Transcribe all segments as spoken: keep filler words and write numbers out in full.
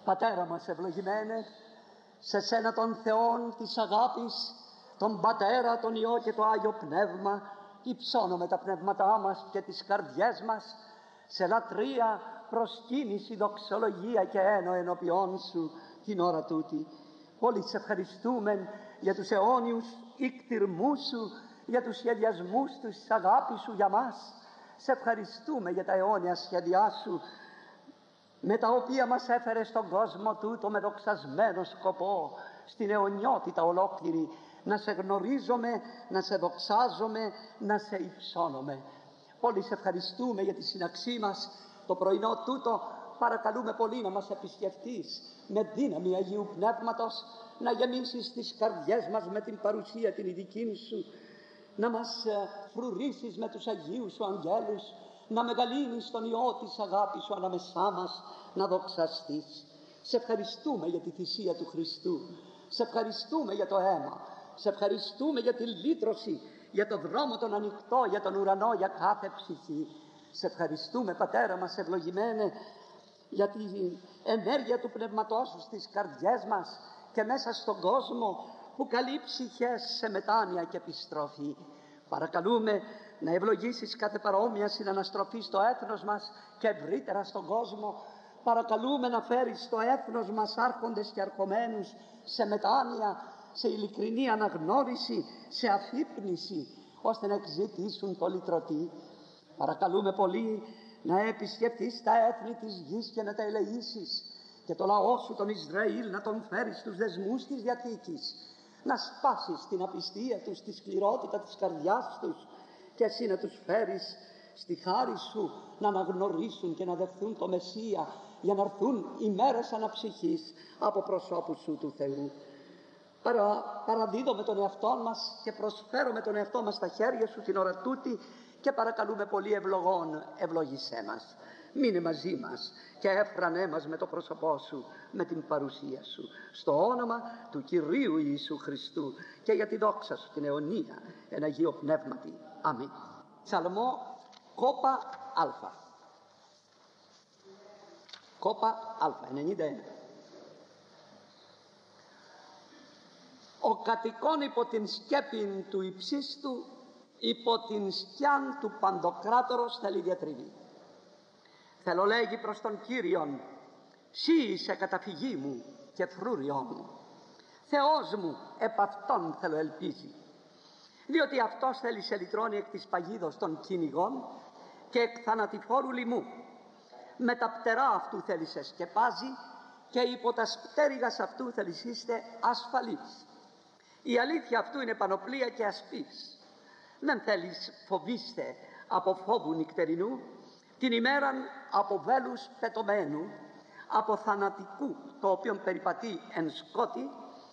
Πατέρα μας ευλογημένε, σε σένα τον Θεόν της αγάπης, τον Πατέρα, τον Υιό και το Άγιο Πνεύμα, υψώνουμε τα πνεύματά μας και τις καρδιές μας σε λατρεία, προσκύνηση, δοξολογία και ένο ενώπιόν σου την ώρα τούτη. Πολύ σε ευχαριστούμε για τους αιώνιους ικτυρμούς σου, για τους σχεδιασμούς του, της αγάπης σου για μας. Σε ευχαριστούμε για τα αιώνια σχέδιά σου, με τα οποία μας έφερε στον κόσμο τούτο με δοξασμένο σκοπό, στην αιωνιότητα ολόκληρη, να σε γνωρίζομαι, να σε δοξάζομαι, να σε υψώνομαι. Πολύ σε ευχαριστούμε για τη σύναξή μας το πρωινό τούτο. Παρακαλούμε πολύ να μας επισκεφτείς με δύναμη Αγίου Πνεύματος, να γεμίσεις τις καρδιές μας με την παρουσία την ειδική σου, να μας φρουρήσεις με τους Αγίους σου αγγέλους, να μεγαλύνεις τον Υιό της αγάπης σου ανάμεσά μας, να δοξαστείς. Σε ευχαριστούμε για τη θυσία του Χριστού, σε ευχαριστούμε για το αίμα, σε ευχαριστούμε για τη λύτρωση, για το δρόμο τον ανοιχτό, για τον ουρανό, για κάθε ψυχή. Σε ευχαριστούμε, Πατέρα μας ευλογημένε, για την ενέργεια του Πνεύματός σου στις καρδιές μας και μέσα στον κόσμο που καλεί ψυχές σε μετάνοια και επιστροφή. Παρακαλούμε να ευλογήσεις κάθε παρόμοια συναναστροφή στο έθνος μας και ευρύτερα στον κόσμο. Παρακαλούμε να φέρεις στο έθνος μας άρχοντες και αρχομένους σε μετάνοια, σε ειλικρινή αναγνώριση, σε αφύπνιση, ώστε να εξητήσουν το λυτρωτή. Παρακαλούμε πολύ να επισκεφτείς τα έθνη της γης και να τα ελεήσεις, και το λαό σου τον Ισραήλ να τον φέρεις στους δεσμούς της Διαθήκης, να σπάσεις την απιστία τους, τη σκληρότητα της καρδιάς τους, και εσύ να τους φέρεις στη χάρη σου να αναγνωρίσουν και να δεχθούν το Μεσσία, για να έρθουν οι μέρες αναψυχής από προσώπου σου του Θεού. Παρα, παραδίδουμε τον εαυτό μας και προσφέρουμε τον εαυτό μας στα χέρια σου την ώρα τούτη και παρακαλούμε πολύ ευλογών, ευλόγησέ μας. Μείνε μαζί μας και έφρανέ μας με το πρόσωπό σου, με την παρουσία σου, στο όνομα του Κυρίου Ιησού Χριστού και για τη δόξα σου την αιωνία εν Αγίο Πνεύματι. Αμήν. Ψαλμό κόπα Α. Κόπα Α, ενενήντα ένα. Ο κατοικών υπό την σκέπην του υψίστου, υπό την σκιάν του Παντοκράτορος θέλει διατριβή. Θέλω λέγει προς τον Κύριον, σύ είσαι καταφυγή μου και φρούριό μου. Θεός μου, επ' αυτόν θέλω ελπίζει. Διότι αυτός θέλει σε λυτρώνει εκ της παγίδος των κυνηγών και εκ θανατηφόρου λοιμού. Με τα πτερά αυτού θέλει σε σκεπάζει και υπό τα πτέρυγας αυτού θέλει είστε ασφαλείς. Η αλήθεια αυτού είναι πανοπλία και ασπής. Δεν θέλεις φοβήστε από φόβου νυχτερινού, την ημέραν από βέλους πετωμένου, από θανατικού το οποίον περιπατεί εν σκότη,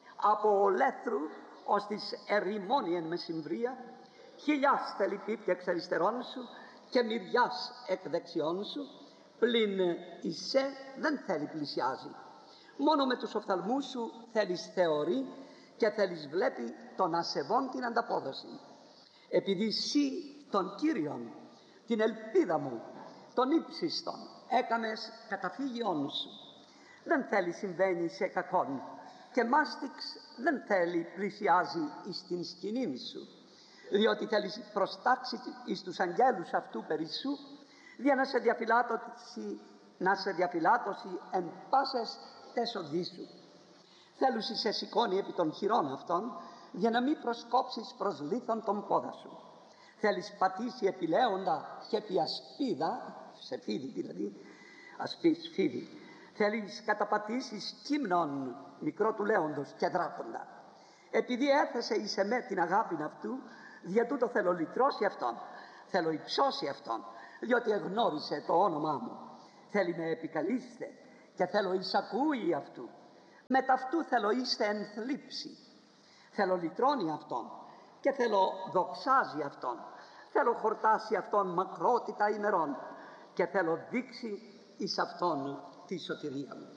από ολέθρου ως της ερημόνη εν μεσημβρία, χιλιάς θέλει πίπτει εξ αριστερών σου και μυριάς εκ δεξιών σου, πλην εισέ δεν θέλει πλησιάζει. Μόνο με τους οφθαλμούς σου θέλεις θεωρεί και θέλεις βλέπει τον ασεβών την ανταπόδοση. Επειδή σύ τον Κύριον, την ελπίδα μου, τον ύψιστον, έκαμες καταφύγιον σου. Δεν θέλει συμβαίνει σε κακόν και μάστιξ δεν θέλει πλησιάζει εις την σκηνήν σου, διότι θέλει προστάξει εις τους αγγέλους αυτού περί σου, για να σε διαφυλάτωσει, να σε διαφυλάτωσει εν πάσες τες οδείς σου. Θέλουσι σε σηκώνει επί των χειρών αυτών, για να μην προσκόψεις προς λίθον τον πόδα σου. Θέλεις πατήσει επιλέοντα και επί ασπίδα, σε φίδι δηλαδή, ασπίς φίδι. Θέλεις καταπατήσεις κύμνον μικρό του λέοντος και δράκοντα. Επειδή έθεσε εις εμέ την αγάπη αυτού, δια τούτο θέλω λυτρώσει αυτόν, θέλω υψώσει αυτόν, διότι εγνώρισε το όνομά μου. Θέλει με επικαλείστε και θέλω εισακούει αυτού. Με ταυτού θέλω είστε εν θλίψη. Θέλω λυτρώνει αυτόν και θέλω δοξάζει αυτόν. Θέλω χορτάσει αυτόν μακρότητα ημερών και θέλω δείξει εις αυτόν τη σωτηρία μου.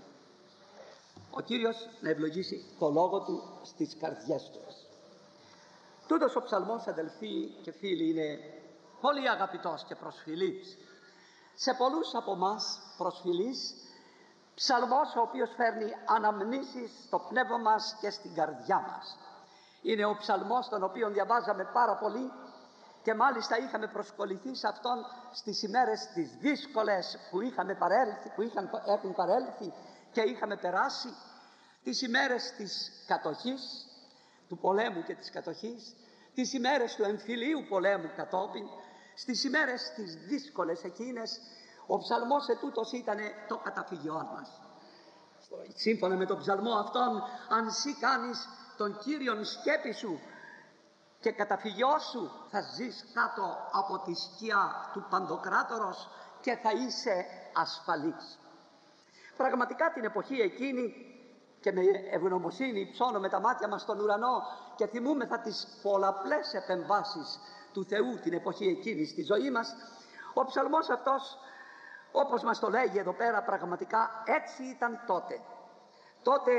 Ο Κύριος να ευλογήσει το λόγο του στις καρδιές του. Τούτος ο ψαλμός, αδελφοί και φίλοι, είναι πολύ αγαπητός και προσφυλής. Σε πολλούς από μας προσφυλής, Ψαλμός ο οποίος φέρνει αναμνήσεις στο πνεύμα μας και στην καρδιά μας. Είναι ο ψαλμός τον οποίο διαβάζαμε πάρα πολύ και μάλιστα είχαμε προσκοληθεί σε αυτόν στις ημέρες τις δύσκολες που είχαμε παρέλθει, που είχαν, έχουν παρέλθει και είχαμε περάσει, τις ημέρες της κατοχής, του πολέμου και της κατοχής, τις ημέρες του εμφυλίου πολέμου κατόπιν, στις ημέρες τις δύσκολες εκείνες. Ο ψαλμός ετούτος ήταν το καταφυγιόν μας. Σύμφωνα με τον ψαλμό αυτόν, αν εσύ κάνεις τον Κύριον σκέπη σου και καταφυγιό σου, θα ζεις κάτω από τη σκιά του Παντοκράτορος και θα είσαι ασφαλής. Πραγματικά την εποχή εκείνη, και με ευγνωμοσύνη ψώνω τα μάτια μας στον ουρανό και θυμούμεθα τις πολλαπλές επεμβάσεις του Θεού την εποχή εκείνη στη ζωή μας, ο ψαλμός αυτός, όπως μας το λέγει εδώ πέρα, πραγματικά έτσι ήταν τότε. Τότε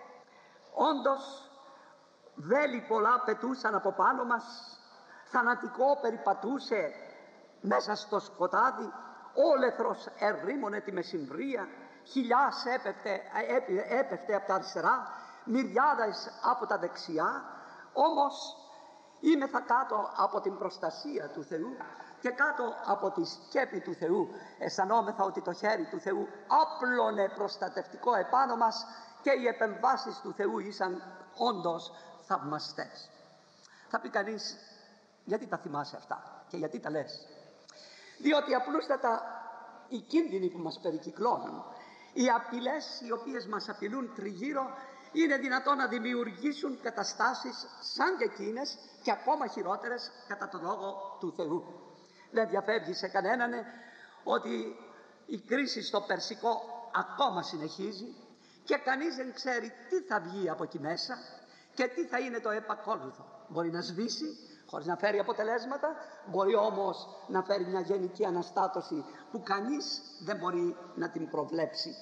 όντως βέλη πολλά πετούσαν από πάνω μας, θανατικό περιπατούσε μέσα στο σκοτάδι, όλεθρος ερρήμωνε τη μεσημβρία, χιλιάς έπεφτε, έπεφτε από τα αριστερά, μυριάδες από τα δεξιά. Όμως είμεθα κάτω από την προστασία του Θεού και κάτω από τη σκέπη του Θεού. Αισθανόμεθα ότι το χέρι του Θεού άπλωνε προστατευτικό επάνω μας και οι επεμβάσεις του Θεού ήσαν όντως θαυμαστές. Θα πει κανείς, γιατί τα θυμάσαι αυτά και γιατί τα λες? Διότι απλούστατα οι κίνδυνοι που μας περικυκλώνουν, οι απειλές οι οποίες μας απειλούν τριγύρω, είναι δυνατόν να δημιουργήσουν καταστάσεις σαν και εκείνες και ακόμα χειρότερες κατά τον λόγο του Θεού. Δεν διαφεύγει σε κανέναν ότι η κρίση στο Περσικό ακόμα συνεχίζει και κανείς δεν ξέρει τι θα βγει από εκεί μέσα και τι θα είναι το επακόλουθο. Μπορεί να σβήσει χωρίς να φέρει αποτελέσματα, μπορεί όμως να φέρει μια γενική αναστάτωση που κανείς δεν μπορεί να την προβλέψει.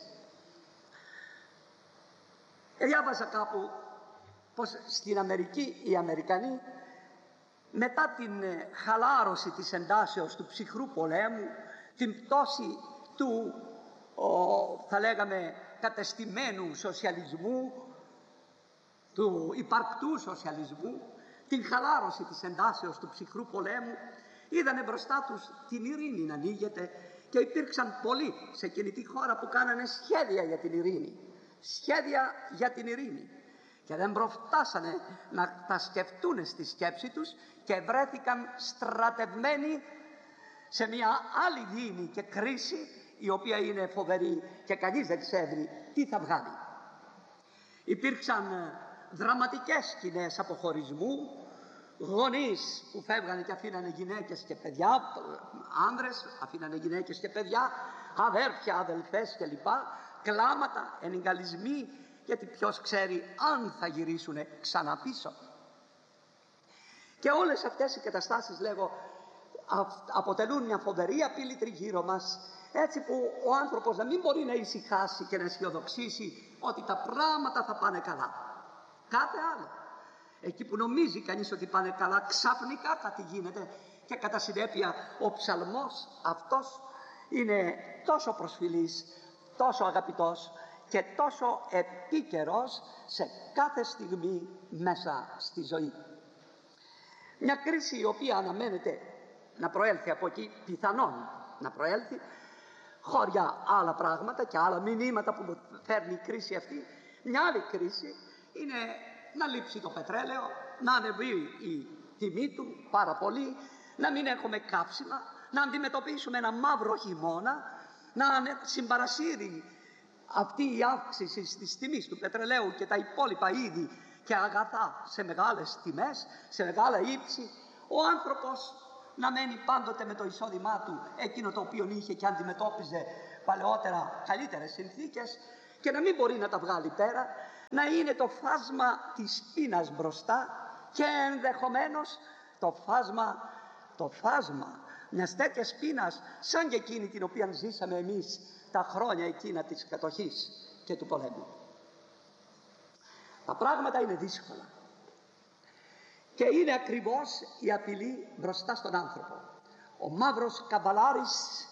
Διάβαζα κάπου πως στην Αμερική οι Αμερικανοί, μετά την χαλάρωση της εντάσεως του ψυχρού πολέμου, την πτώση του ο, θα λέγαμε κατεστημένου σοσιαλισμού, του υπαρκτού σοσιαλισμού, την χαλάρωση της εντάσεως του ψυχρού πολέμου, είδανε μπροστά τους την ειρήνη να ανοίγεται και υπήρξαν πολλοί σε εκείνη τη χώρα που κάνανε σχέδια για την ειρήνη. Σχέδια για την ειρήνη. Και δεν προφτάσανε να τα σκεφτούν στη σκέψη τους και βρέθηκαν στρατευμένοι σε μια άλλη δίνη και κρίση, η οποία είναι φοβερή και κανείς δεν ξέρει τι θα βγάλει. Υπήρξαν δραματικές σκηνές αποχωρισμού, γονείς που φεύγανε και αφήνανε γυναίκες και παιδιά, άνδρες αφήνανε γυναίκες και παιδιά, αδέρφια, αδελφές κλπ, κλάματα, ενεγκαλισμοί, γιατί ποιος ξέρει αν θα γυρίσουν ξανά πίσω. Και όλες αυτές οι καταστάσεις, λέγω, αποτελούν μια φοβερή απειλή τριγύρω μας, έτσι που ο άνθρωπος να μην μπορεί να ησυχάσει και να αισιοδοξήσει ότι τα πράγματα θα πάνε καλά. Κάθε άλλο. Εκεί που νομίζει κανείς ότι πάνε καλά, ξαφνικά κάτι γίνεται και κατά συνέπεια ο ψαλμός αυτός είναι τόσο προσφυλής, τόσο αγαπητός και τόσο επίκαιρος σε κάθε στιγμή μέσα στη ζωή. Μια κρίση η οποία αναμένεται να προέλθει από εκεί, πιθανόν να προέλθει, χωριά άλλα πράγματα και άλλα μηνύματα που φέρνει η κρίση αυτή. Μια άλλη κρίση είναι να λείψει το πετρέλαιο, να ανεβεί η τιμή του πάρα πολύ, να μην έχουμε καύσιμα, να αντιμετωπίσουμε ένα μαύρο χειμώνα, να συμπαρασύρει αυτή η αύξηση της τιμής του πετρελαίου και τα υπόλοιπα είδη και αγαθά σε μεγάλες τιμές, σε μεγάλα ύψη, ο άνθρωπος να μένει πάντοτε με το εισόδημά του εκείνο το οποίο είχε και αντιμετώπιζε παλαιότερα καλύτερες συνθήκες και να μην μπορεί να τα βγάλει πέρα, να είναι το φάσμα της πείνας μπροστά και ενδεχομένως το φάσμα, το φάσμα μιας τέτοιας πείνας σαν και εκείνη την οποία ζήσαμε εμείς τα χρόνια εκείνα της κατοχής και του πολέμου. Τα πράγματα είναι δύσκολα και είναι ακριβώς η απειλή μπροστά στον άνθρωπο. Ο μαύρος καβαλάρης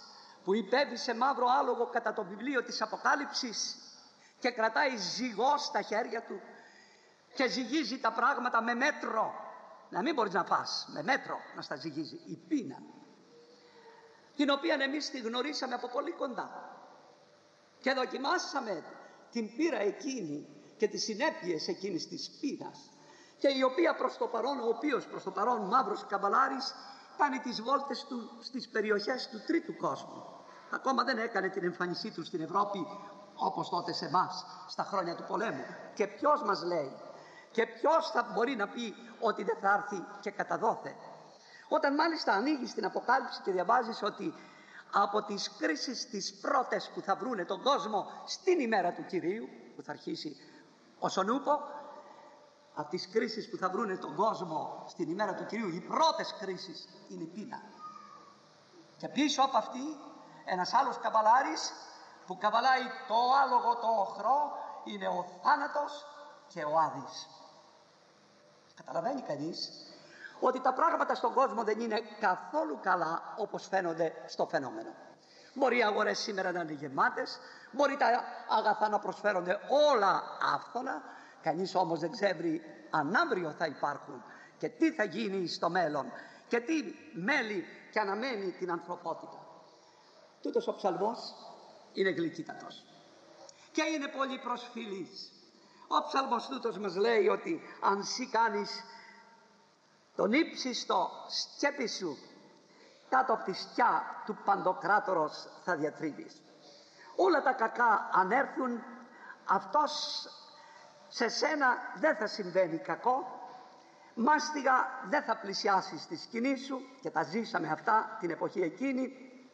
που υπέβη σε μαύρο άλογο κατά το βιβλίο της Αποκάλυψης και κρατάει ζυγό στα χέρια του και ζυγίζει τα πράγματα με μέτρο, να μην μπορείς να φας, με μέτρο να στα ζυγίζει, η πείνα, την οποία εμείς τη γνωρίσαμε από πολύ κοντά και δοκιμάσαμε την πείρα εκείνη και τις συνέπειες εκείνης της πείνας, και η οποία προς το παρόν, ο οποίος προς το παρόν μαύρος καβαλάρης κάνει τις βόλτες του στις περιοχές του τρίτου κόσμου. Ακόμα δεν έκανε την εμφάνισή του στην Ευρώπη όπως τότε σε εμάς στα χρόνια του πολέμου. Και ποιος μας λέει, και ποιος θα μπορεί να πει ότι δεν θα έρθει και καταδόθε? Όταν μάλιστα ανοίγεις την Αποκάλυψη και διαβάζεις ότι από τις κρίσεις τις πρώτες που θα βρούνε τον κόσμο στην ημέρα του Κυρίου, που θα αρχίσει όσον ούπο, από τις κρίσεις που θα βρούνε τον κόσμο στην ημέρα του Κυρίου, οι πρώτες κρίσεις είναι η πείνα. Και πίσω από αυτή ένας άλλος καβαλάρης που καβαλάει το άλογο το οχρό είναι ο θάνατος και ο Άδης. Καταλαβαίνει κανείς ότι τα πράγματα στον κόσμο δεν είναι καθόλου καλά όπως φαίνονται στο φαινόμενο. Μπορεί οι αγορές σήμερα να είναι γεμάτες, μπορεί τα αγαθά να προσφέρονται όλα άφθονα, κανείς όμως δεν ξέρει αν αύριο θα υπάρχουν και τι θα γίνει στο μέλλον και τι μέλει και αναμένει την ανθρωπότητα. Τούτος ο ψαλμός είναι γλυκύτατος και είναι πολύ προσφυλής. Ο ψαλμός τούτος μας λέει ότι αν εσύ κάνεις τον ύψιστο σκέπη σου, κάτω από τη σκιά του Παντοκράτορος θα διατρίβεις. Όλα τα κακά αν έρθουν, αυτός σε σένα δεν θα συμβαίνει κακό, μάστιγα δεν θα πλησιάσει στη σκηνή σου, και τα ζήσαμε αυτά την εποχή εκείνη.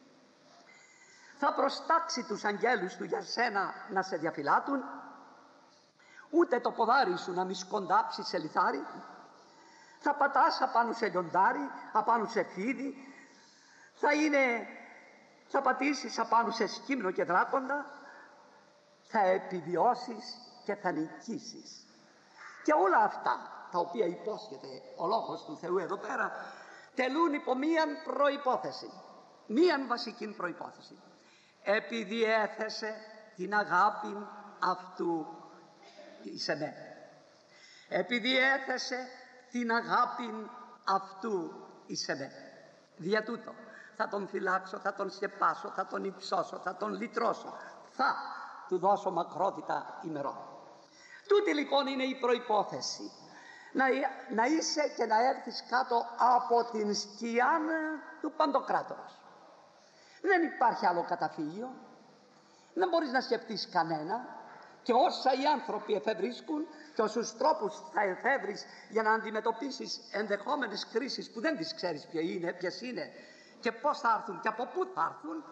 Θα προστάξει τους αγγέλους του για σένα να σε διαφυλάτουν, ούτε το ποδάρι σου να μη σκοντάψει σε λιθάρι. Θα πατάς απάνω σε λιοντάρι, απάνω σε φίδι, θα, είναι, θα πατήσεις απάνω σε σκύμνο και δράκοντα, θα επιβιώσεις και θα νικήσεις. Και όλα αυτά τα οποία υπόσχεται ο Λόγος του Θεού εδώ πέρα τελούν υπό μίαν προϋπόθεση, μίαν βασική προϋπόθεση. Επειδή έθεσε την αγάπη αυτού εις εμέ. Επειδή έθεσε την αγάπη αυτού εις εμέ. Δια τούτο θα τον φυλάξω, θα τον σκεπάσω, θα τον υψώσω, θα τον λυτρώσω, θα του δώσω μακρότητα ημερών. Τούτη λοιπόν είναι η προϋπόθεση. Να, να είσαι και να έρθεις κάτω από την σκιά του Παντοκράτορος. Δεν υπάρχει άλλο καταφύγιο, δεν μπορείς να σκεφτείς κανένα, και όσα οι άνθρωποι εφευρίσκουν και όσους τρόπους θα εφεύρεις για να αντιμετωπίσεις ενδεχόμενες κρίσεις που δεν τις ξέρεις ποιες είναι, ποιες είναι και πώς θα έρθουν και από πού θα έρθουν,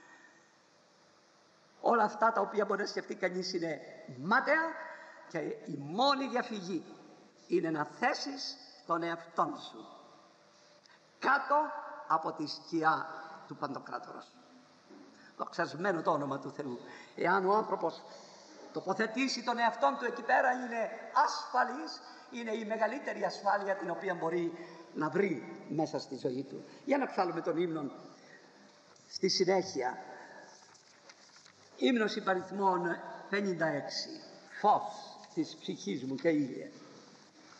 όλα αυτά τα οποία μπορεί να σκεφτεί κανείς είναι μάταια, και η μόνη διαφυγή είναι να θέσεις τον εαυτόν σου κάτω από τη σκιά του Παντοκράτορος. Δοξασμένο το όνομα του Θεού. Εάν ο άνθρωπος τοποθετήσει τον εαυτόν του εκεί πέρα, είναι ασφαλής, είναι η μεγαλύτερη ασφάλεια την οποία μπορεί να βρει μέσα στη ζωή του. Για να ψάλουμε τον ύμνο στη συνέχεια. Ύμνος υπαριθμών πενήντα έξι. Φως της ψυχής μου και ήλιε.